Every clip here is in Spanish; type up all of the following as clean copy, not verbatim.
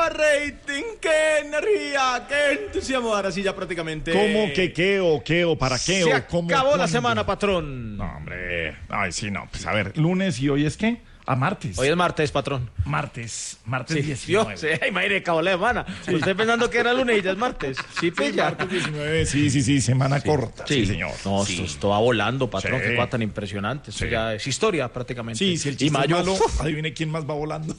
rating, qué energía, qué entusiasmo. Ahora sí ya prácticamente... ¿Cómo que qué o para qué Se o cómo? acabó la ¿Cuándo? semana, patrón. No, hombre. Ay, sí, no. Pues a ver, lunes y hoy es ¿qué? A martes. Hoy es martes, patrón. Martes Sí, 19. sí, imagínate, acabó la semana. Usted pensando que era lunes y ya es martes. Sí, Sí, pilla. martes 19. Sí, semana corta. Sí, señor. No, Sí. esto va volando, patrón. Sí. Qué cosa tan impresionante. Esto Sí. ya es historia prácticamente. Sí, si el y chiste mayo, es malo, adivine quién más va volando.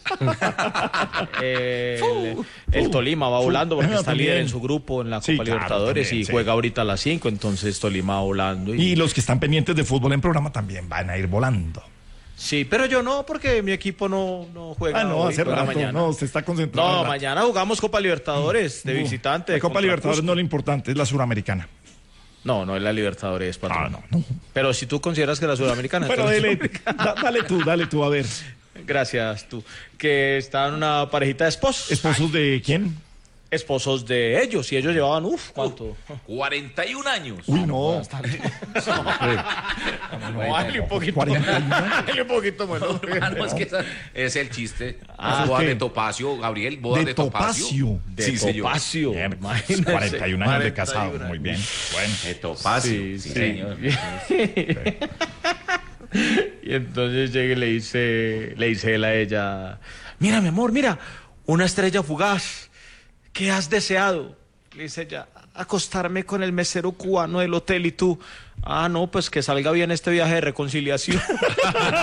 el Tolima va volando porque está también. líder en su grupo en la Copa Sí, claro, Libertadores también, y sí. juega ahorita a las 5, entonces Tolima va volando. Y los que están pendientes de fútbol en programa también van a ir volando. Sí, pero yo no, porque mi equipo no juega. Ah, no, hoy, hace juega rato. mañana. No, usted está concentrado. No, hace rato. mañana jugamos Copa Libertadores de visitante. La Copa contra Libertadores Cusco. no es lo importante, es la suramericana. No es la Libertadores, patrón. No. Pero si tú consideras que la Sudamericana... Pero entonces- dale tú, a ver. Gracias, tú. Que están una parejita de esposos. ¿Esposos de quién? Esposos de ellos. Y ellos llevaban, ¿cuánto? 41 años. Uy, no. No, hazle un poquito. 41. Hazle un poquito, bueno. Hermano, es que es el chiste. Ah, Bodas ¿qué? de Topacio, Gabriel, bodas de Topacio. De Sí, señor. Topacio. Bien, imagínese. 41 años de 41 casado. años. Muy bien. Bueno. De Topacio, sí, señor. Y entonces llega y le dice él a ella, mira, mi amor, mira, una estrella fugaz, ¿qué has deseado? Le dice ella, acostarme con el mesero cubano del hotel. Y tú, no, pues que salga bien este viaje de reconciliación.